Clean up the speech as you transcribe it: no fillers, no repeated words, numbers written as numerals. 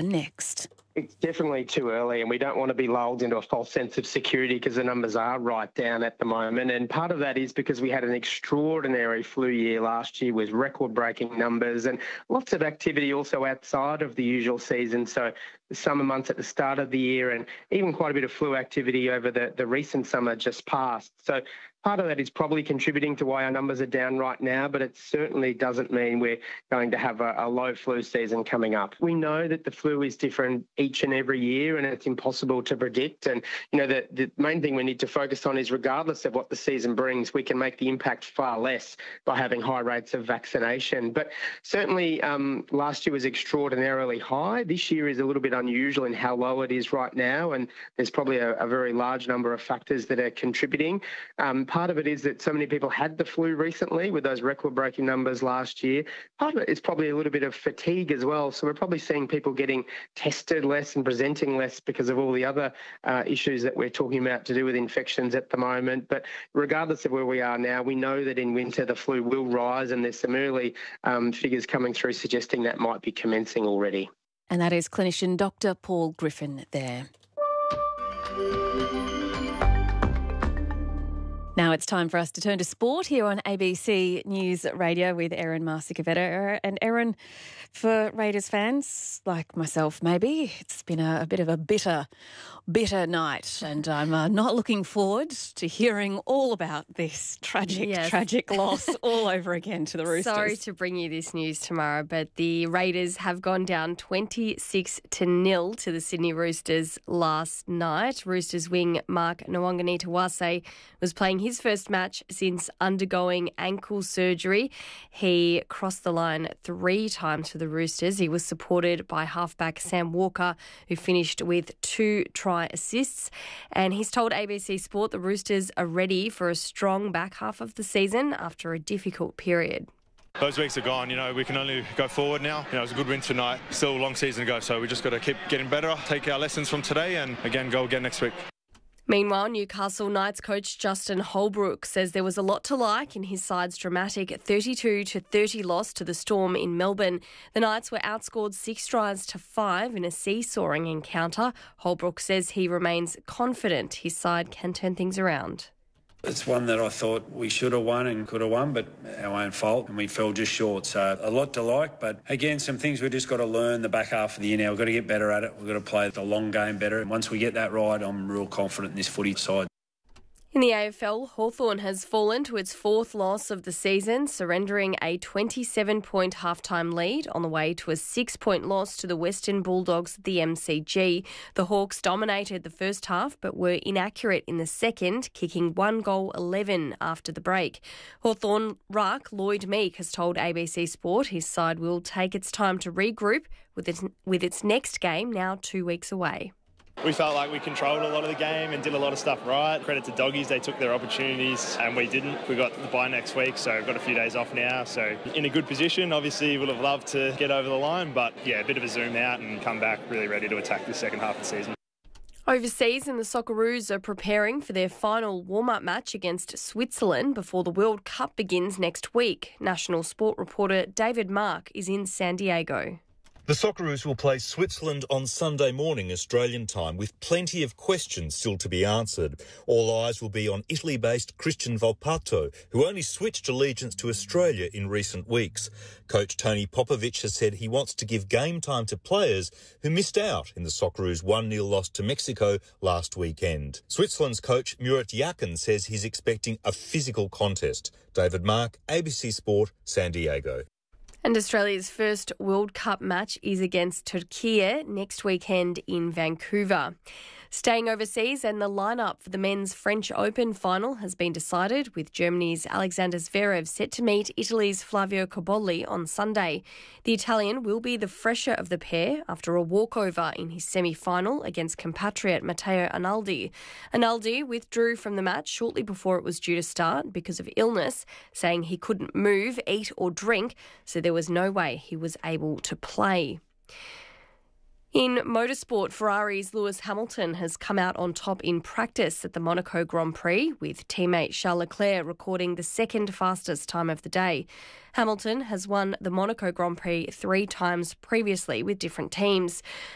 next. It's definitely too early, and we don't want to be lulled into a false sense of security because the numbers are right down at the moment. And part of that is because we had an extraordinary flu year last year with record-breaking numbers and lots of activity also outside of the usual season. So the summer months at the start of the year and even quite a bit of flu activity over the recent summer just passed. So part of that is probably contributing to why our numbers are down right now, but it certainly doesn't mean we're going to have a low flu season coming up. We know that the flu is different each and every year and it's impossible to predict. And, the main thing we need to focus on is regardless of what the season brings, we can make the impact far less by having high rates of vaccination. But certainly last year was extraordinarily high. This year is a little bit unusual in how low it is right now, and there's probably a very large number of factors that are contributing. Part of it is that so many people had the flu recently with those record-breaking numbers last year. Part of it is probably a little bit of fatigue as well. So we're probably seeing people getting tested less and presenting less because of all the other issues that we're talking about to do with infections at the moment. But regardless of where we are now, we know that in winter the flu will rise, and there's some early figures coming through suggesting that might be commencing already. And that is clinician Dr. Paul Griffin there. Now it's time for us to turn to sport here on ABC News Radio with Erin Marsikaveta. And Erin, for Raiders fans, like myself maybe, it's been a bit of a bitter night, and I'm not looking forward to hearing all about this tragic loss all over again to the Roosters. Sorry to bring you this news tomorrow, but the Raiders have gone down 26-0 to the Sydney Roosters last night. Roosters wing Mark Nwanganitawase was playing his first match since undergoing ankle surgery. He crossed the line 3 times for the Roosters. He was supported by halfback Sam Walker, who finished with 2 try assists. And he's told ABC Sport the Roosters are ready for a strong back half of the season after a difficult period. Those weeks are gone, we can only go forward now. It was a good win tonight. Still a long season to go, so we just got to keep getting better, take our lessons from today and again go again next week. Meanwhile, Newcastle Knights coach Justin Holbrook says there was a lot to like in his side's dramatic 32-30 loss to the Storm in Melbourne. The Knights were outscored 6-5 in a seesawing encounter. Holbrook says he remains confident his side can turn things around. It's one that I thought we should have won and could have won, but our own fault, and we fell just short. So a lot to like, but again, some things we've just got to learn the back half of the year now. We've got to get better at it. We've got to play the long game better. And once we get that right, I'm real confident in this footy side. In the AFL, Hawthorn has fallen to its 4th loss of the season, surrendering a 27-point halftime lead on the way to a 6-point loss to the Western Bulldogs at the MCG. The Hawks dominated the first half but were inaccurate in the second, kicking 1 goal 11 after the break. Hawthorn ruck Lloyd Meek has told ABC Sport his side will take its time to regroup with its next game now 2 weeks away. We felt like we controlled a lot of the game and did a lot of stuff right. Credit to Doggies, they took their opportunities and we didn't. We got the bye next week, so we've got a few days off now. So in a good position, obviously would have loved to get over the line, but a bit of a zoom out and come back really ready to attack the second half of the season. Overseas, and the Socceroos are preparing for their final warm-up match against Switzerland before the World Cup begins next week. National Sport reporter David Mark is in San Diego. The Socceroos will play Switzerland on Sunday morning Australian time with plenty of questions still to be answered. All eyes will be on Italy-based Christian Volpato, who only switched allegiance to Australia in recent weeks. Coach Tony Popovic has said he wants to give game time to players who missed out in the Socceroos' 1-0 loss to Mexico last weekend. Switzerland's coach Murat Yakin says he's expecting a physical contest. David Mark, ABC Sport, San Diego. And Australia's first World Cup match is against Turkey next weekend in Vancouver. Staying overseas, and the lineup for the men's French Open final has been decided, with Germany's Alexander Zverev set to meet Italy's Flavio Cobolli on Sunday. The Italian will be the fresher of the pair after a walkover in his semi-final against compatriot Matteo Arnaldi. Arnaldi withdrew from the match shortly before it was due to start because of illness, saying he couldn't move, eat or drink, so there was no way he was able to play. In motorsport, Ferrari's Lewis Hamilton has come out on top in practice at the Monaco Grand Prix, with teammate Charles Leclerc recording the second fastest time of the day. Hamilton has won the Monaco Grand Prix 3 times previously with different teams.